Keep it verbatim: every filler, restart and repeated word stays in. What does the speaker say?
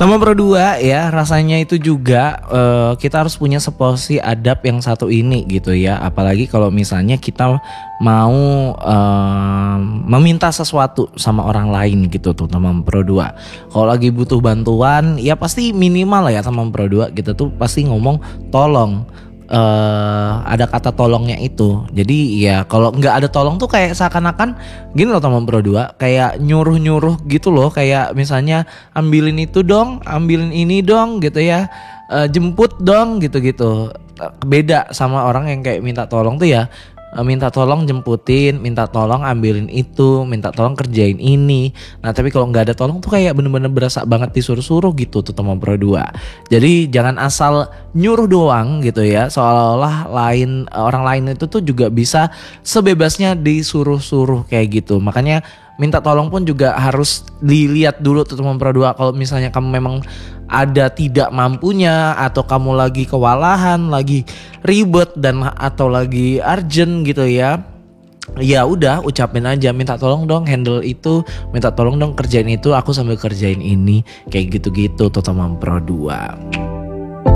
Teman Pro dua ya, rasanya itu juga uh, kita harus punya seporsi adab yang satu ini gitu ya. Apalagi kalau misalnya kita mau uh, meminta sesuatu sama orang lain gitu tuh teman Pro dua. Kalau lagi butuh bantuan ya pasti minimal lah ya teman Pro dua, kita tuh pasti ngomong tolong. Uh, ada kata tolongnya itu. Jadi ya kalau nggak ada tolong tuh kayak seakan-akan gini loh teman Pro dua, kayak nyuruh-nyuruh gitu loh. Kayak misalnya ambilin itu dong, ambilin ini dong gitu ya, uh, jemput dong gitu-gitu. Beda sama orang yang kayak minta tolong tuh ya, minta tolong jemputin, minta tolong ambilin itu, minta tolong kerjain ini. Nah tapi kalau nggak ada tolong tuh kayak bener-bener berasa banget disuruh-suruh gitu tuh teman Pro dua. Jadi jangan asal nyuruh doang gitu ya, seolah-olah lain orang lain itu tuh juga bisa sebebasnya disuruh-suruh kayak gitu. Makanya minta tolong pun juga harus dilihat dulu tuh teman Pro dua. Kalau misalnya kamu memang ada tidak mampunya, atau kamu lagi kewalahan, lagi ribet dan atau lagi urgent gitu ya, ya udah ucapin aja, minta tolong dong handle itu, minta tolong dong kerjain itu, aku sambil kerjain ini, kayak gitu-gitu tuh teman Pro dua.